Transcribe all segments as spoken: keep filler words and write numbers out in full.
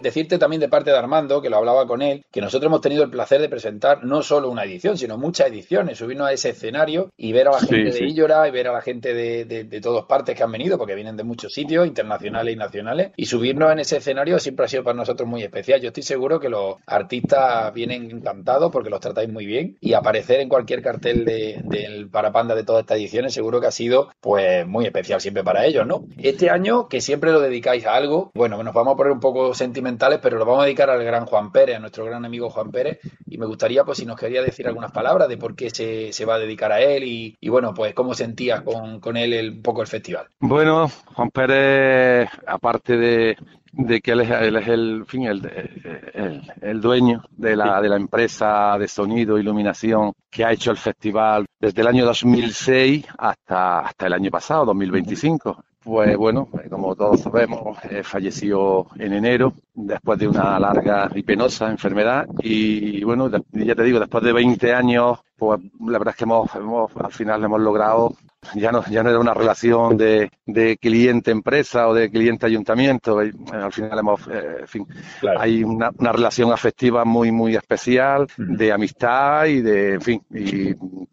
decirte también de parte de Armando, que lo hablaba con él, que nosotros hemos tenido el placer de presentar no solo una edición, sino muchas ediciones, subirnos a ese escenario y ver a la gente sí, de sí. Illora y ver a la gente de, de, de todas partes que han venido, porque vienen de muchos sitios, internacionales y nacionales, y subirnos en ese escenario siempre ha sido para nosotros muy especial. Yo estoy seguro que los artistas vienen encantados porque los tratáis muy bien, y aparecer en cualquier cartel de, del Parapanda de todas estas ediciones seguro que ha sido pues muy especial siempre para ellos, ¿no? Este año, que siempre lo dedicáis a algo, bueno, nos vamos a poner un poco sentimentales, pero lo vamos a dedicar al gran Juan Pérez, a nuestro gran amigo Juan Pérez, y me gustaría, pues, si nos quería decir algunas palabras de por qué se, se va a dedicar a él y, y bueno, pues, cómo sentías con, con él el, un poco el festival. Bueno, Juan Pérez, aparte de, de que él es, él es el, en fin, el, el, el dueño de la, de la empresa de sonido e iluminación que ha hecho el festival desde el año dos mil seis hasta, hasta el año pasado, dos mil veinticinco. Pues bueno, como todos sabemos, eh, falleció en enero después de una larga y penosa enfermedad y bueno, de, ya te digo, después de veinte años, pues la verdad es que hemos, hemos al final hemos logrado, ya no, ya no era una relación de, de cliente-empresa o de cliente-ayuntamiento, eh, al final hemos, eh, en fin, claro. Hay una, una relación afectiva muy, muy especial, uh-huh. de amistad y de, en fin, y...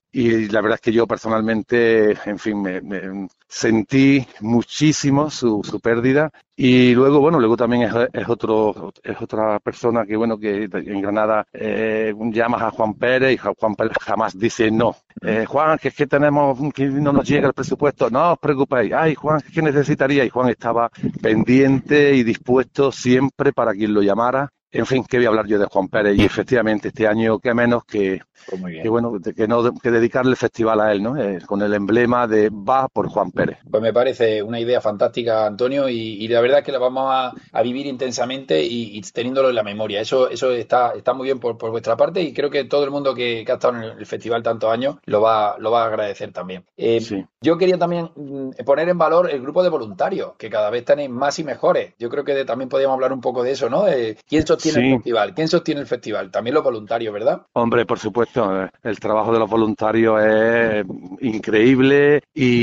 Y la verdad es que yo personalmente, en fin, me, me sentí muchísimo su, su pérdida. Y luego, bueno, luego también es, es otro es otra persona que, bueno, que en Granada eh, llamas a Juan Pérez y Juan Pérez jamás dice no. Eh, Juan, que es que tenemos, que no nos llega el presupuesto, no os preocupéis. Ay, Juan, ¿qué necesitaría? Y Juan estaba pendiente y dispuesto siempre para quien lo llamara. En fin, ¿qué voy a hablar yo de Juan Pérez? Y efectivamente, este año, qué menos que, que bueno, que no que dedicarle el festival a él, ¿no? Eh, con el emblema de Va por Juan Pérez. Pues me parece una idea fantástica, Antonio, y, y la verdad es que la vamos a, a vivir intensamente y, y teniéndolo en la memoria. Eso eso está está muy bien por, por vuestra parte y creo que todo el mundo que, que ha estado en el festival tantos años lo va lo va a agradecer también. Eh, sí. Yo quería también poner en valor el grupo de voluntarios, que cada vez tenéis más y mejores. Yo creo que de, también podríamos hablar un poco de eso, ¿no? Eh, ¿Quién sostiene sí. el festival? ¿Quién sostiene el festival? También los voluntarios, ¿verdad? Hombre, por supuesto. El trabajo de los voluntarios es increíble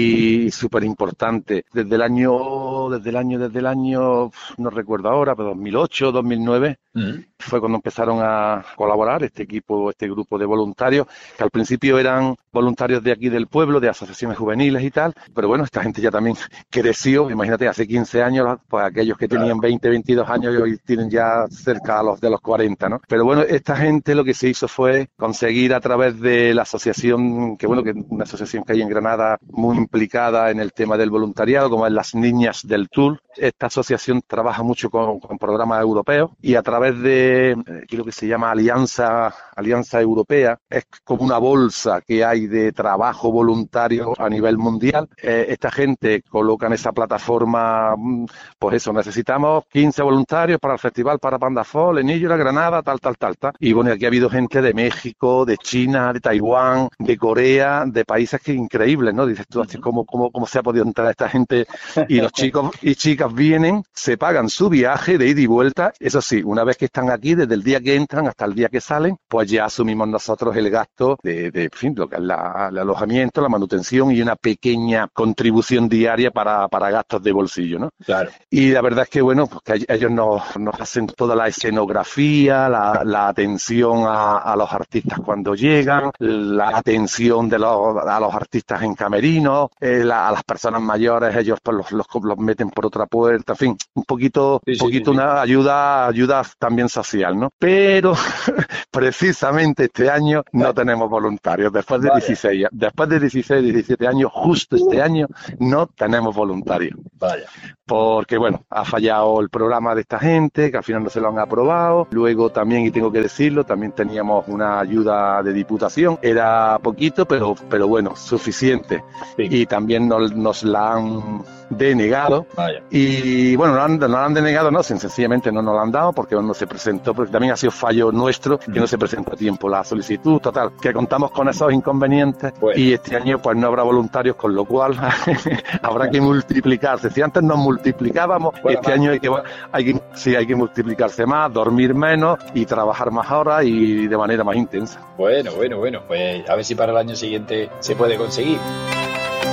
y súper importante. Desde el año, desde el año, desde el año, no recuerdo ahora, pero dos mil ocho, dos mil nueve, uh-huh. fue cuando empezaron a colaborar este equipo, este grupo de voluntarios, que al principio eran voluntarios de aquí del pueblo, de asociaciones juveniles y tal, pero bueno, esta gente ya también creció. Imagínate, hace quince años, pues aquellos que tenían veinte, veintidós años y hoy tienen ya cerca a los de los cuarenta, ¿no? Pero bueno, esta gente lo que se hizo fue conseguir a través de la asociación, que bueno, que es una asociación que hay en Granada muy implicada en el tema del voluntariado, como es las Niñas del Tour. Esta asociación trabaja mucho con, con programas europeos y a través de, eh, creo que se llama Alianza, Alianza Europea, es como una bolsa que hay de trabajo voluntario a nivel mundial. Eh, esta gente coloca en esa plataforma, pues eso, necesitamos quince voluntarios para el festival Parapanda Fall en Illora, Granada, tal, tal, tal, tal. Y bueno, aquí ha habido gente de México, de China, de Taiwán, de Corea, de países que increíbles, ¿no? Dices tú, así cómo, cómo, cómo se ha podido entrar esta gente y los chicos y chicas vienen, se pagan su viaje de ida y vuelta. Eso sí, una vez que están aquí, desde el día que entran hasta el día que salen, pues ya asumimos nosotros el gasto de, de en fin, lo que es la, el alojamiento, la manutención y una pequeña contribución diaria para, para gastos de bolsillo, ¿no? Claro. Y la verdad es que, bueno, pues que ellos nos, nos hacen toda la escenografía, la, la atención a, a los artistas cuando llegan, la atención de los, a los artistas en camerinos, eh, la, a las personas mayores, ellos pues los, los, los meten por otra puerta, en fin, un poquito, sí, un poquito sí, sí, una sí. ayuda, ayuda también social, ¿no? Pero precisamente este año no tenemos voluntarios. Después de Vaya. dieciséis, después de dieciséis, diecisiete años, justo este año, no tenemos voluntarios. Vaya. Porque, bueno, ha fallado el programa de esta gente, que al final no se lo han aprobado. Luego también, y tengo que decirlo, también teníamos una ayuda de diputación. Era poquito, pero, pero bueno, suficiente. Sí. Y también nos, nos la han denegado. Vaya. Y, bueno, no, no la han denegado, no, sencillamente no nos la han dado porque no se presentó, porque también ha sido fallo nuestro que no se presentó a tiempo la solicitud. Total, que contamos con esos inconvenientes. Bueno. Y este año pues no habrá voluntarios, con lo cual habrá que multiplicarse. Si antes nos multiplicábamos, bueno, este año hay que, hay que, sí, hay que multiplicarse más, dormir menos y trabajar más horas y de manera más intensa. Bueno, bueno, bueno, pues a ver si para el año siguiente se puede conseguir.